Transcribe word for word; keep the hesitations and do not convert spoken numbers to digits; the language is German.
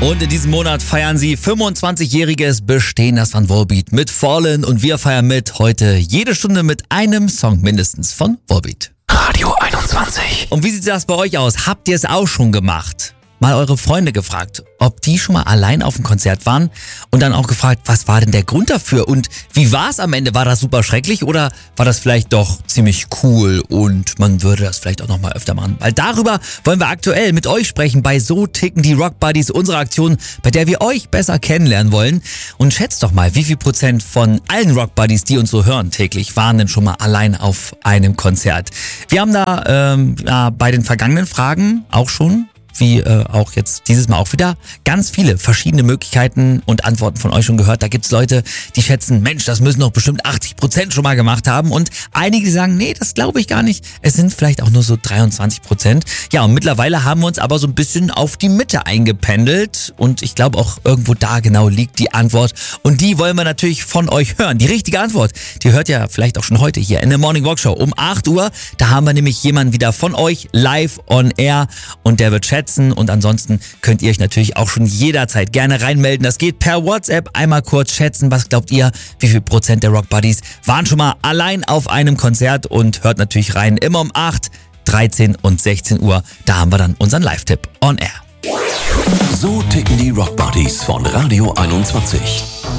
Und in diesem Monat feiern sie fünfundzwanzigjähriges Bestehen, das von Volbeat mit Fallen. Und wir feiern mit heute jede Stunde mit einem Song mindestens von Volbeat. Radio einundzwanzig. Und wie sieht das bei euch aus? Habt ihr es auch schon gemacht? Mal eure Freunde gefragt, ob die schon mal allein auf dem Konzert waren und dann auch gefragt, was war denn der Grund dafür und wie war es am Ende? War das super schrecklich oder war das vielleicht doch ziemlich cool und man würde das vielleicht auch noch mal öfter machen? Weil darüber wollen wir aktuell mit euch sprechen bei So ticken die Rock Buddies, unserer Aktion, bei der wir euch besser kennenlernen wollen. Und schätzt doch mal, wie viel Prozent von allen Rock Buddies, die uns so hören täglich, waren denn schon mal allein auf einem Konzert? Wir haben da ähm, ja, bei den vergangenen Fragen auch schon wie äh, auch jetzt dieses Mal auch wieder, ganz viele verschiedene Möglichkeiten und Antworten von euch schon gehört. Da gibt's Leute, die schätzen, Mensch, das müssen doch bestimmt achtzig Prozent schon mal gemacht haben. Und einige, die sagen, nee, das glaube ich gar nicht. Es sind vielleicht auch nur so dreiundzwanzig Prozent. Ja, und mittlerweile haben wir uns aber so ein bisschen auf die Mitte eingependelt. Und ich glaube auch irgendwo da genau liegt die Antwort. Und die wollen wir natürlich von euch hören. Die richtige Antwort, die hört ihr vielleicht auch schon heute hier in der Morning Walk Show um acht Uhr. Da haben wir nämlich jemanden wieder von euch live on air und der wird schätzen. Und ansonsten könnt ihr euch natürlich auch schon jederzeit gerne reinmelden. Das geht per WhatsApp. Einmal kurz schätzen, was glaubt ihr, wie viel Prozent der Rock Buddies waren schon mal allein auf einem Konzert und hört natürlich rein immer um acht, dreizehn und sechzehn Uhr. Da haben wir dann unseren Live-Tipp on air. So ticken die Rock Buddies von Radio einundzwanzig.